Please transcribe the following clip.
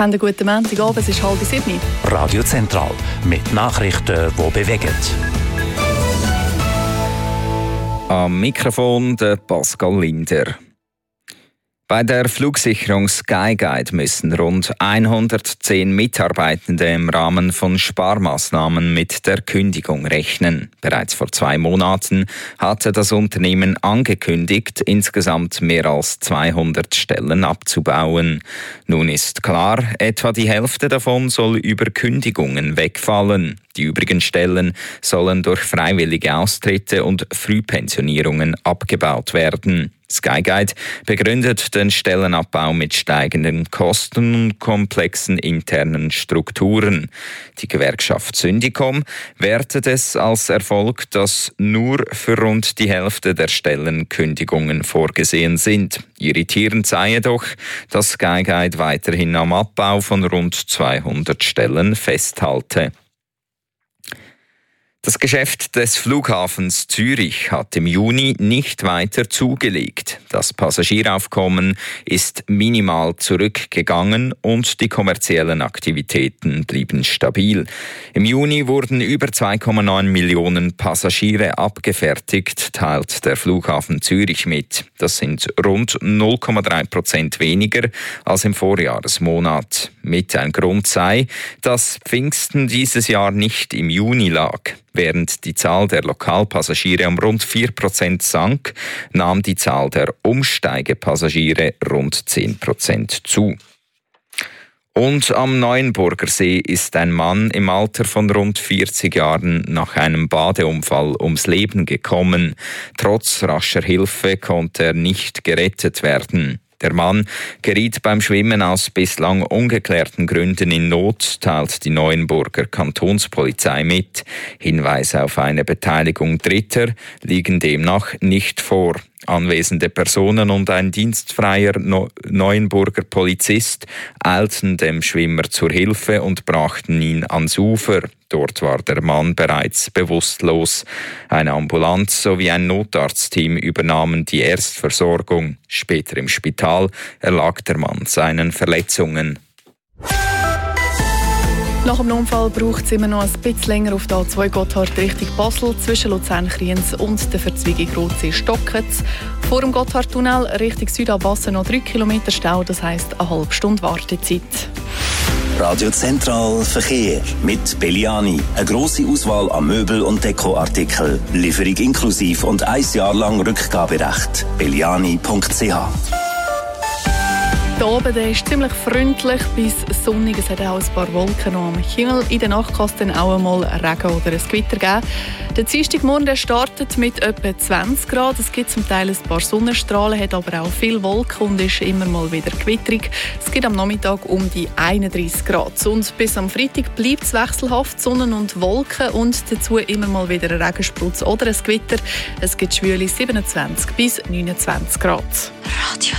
Einen guten Montagabend, es ist 6:30. Radio Zentral mit Nachrichten, die bewegen. Am Mikrofon der Pascal Linder. Bei der Flugsicherung Skyguide müssen rund 110 Mitarbeitende im Rahmen von Sparmaßnahmen mit der Kündigung rechnen. Bereits vor 2 Monaten hatte das Unternehmen angekündigt, insgesamt mehr als 200 Stellen abzubauen. Nun ist klar, etwa die Hälfte davon soll über Kündigungen wegfallen. Die übrigen Stellen sollen durch freiwillige Austritte und Frühpensionierungen abgebaut werden. Skyguide begründet den Stellenabbau mit steigenden Kosten und komplexen internen Strukturen. Die Gewerkschaft Syndicom wertet es als Erfolg, dass nur für rund die Hälfte der Stellen Kündigungen vorgesehen sind. Irritierend sei jedoch, dass Skyguide weiterhin am Abbau von rund 200 Stellen festhalte. Das Geschäft des Flughafens Zürich hat im Juni nicht weiter zugelegt. Das Passagieraufkommen ist minimal zurückgegangen und die kommerziellen Aktivitäten blieben stabil. Im Juni wurden über 2,9 Millionen Passagiere abgefertigt, teilt der Flughafen Zürich mit. Das sind rund 0,3% weniger als im Vorjahresmonat. Mit ein Grund sei, dass Pfingsten dieses Jahr nicht im Juni lag. Während die Zahl der Lokalpassagiere um rund 4% sank, nahm die Zahl der Umsteigepassagiere rund 10% zu. Und am Neuenburger See ist ein Mann im Alter von rund 40 Jahren nach einem Badeunfall ums Leben gekommen. Trotz rascher Hilfe konnte er nicht gerettet werden. Der Mann geriet beim Schwimmen aus bislang ungeklärten Gründen in Not, teilt die Neuenburger Kantonspolizei mit. Hinweise auf eine Beteiligung Dritter liegen demnach nicht vor. Anwesende Personen und ein dienstfreier Neuenburger Polizist eilten dem Schwimmer zur Hilfe und brachten ihn ans Ufer. Dort war der Mann bereits bewusstlos. Eine Ambulanz sowie ein Notarztteam übernahmen die Erstversorgung. Später im Spital erlag der Mann seinen Verletzungen. Nach dem Unfall braucht es immer noch ein bisschen länger auf der A2 Gotthard Richtung Basel zwischen Luzern-Kriens und der Verzweigung Rotsee-Stockitz. Vor dem Gotthardtunnel Richtung Südabassen noch 3 Kilometer Stau, das heisst eine halbe Stunde Wartezeit. Radio Zentral Verkehr mit Belliani. Eine grosse Auswahl an Möbel- und Dekoartikeln. Lieferung inklusiv und 1 Jahr lang Rückgaberecht. Belliani.ch. Der Abend ist ziemlich freundlich bis sonnig. Es hat auch ein paar Wolken am Himmel. In der Nacht kann es dann auch einmal Regen oder ein Gewitter geben. Der Dienstagmorgen startet mit etwa 20 Grad. Es gibt zum Teil ein paar Sonnenstrahlen, hat aber auch viel Wolken und ist immer mal wieder gewitterig. Es gibt am Nachmittag um die 31 Grad. Und bis am Freitag bleibt es wechselhaft, Sonne und Wolken und dazu immer mal wieder ein Regensprutz oder ein Gewitter. Es gibt schwüle 27 bis 29 Grad. Radio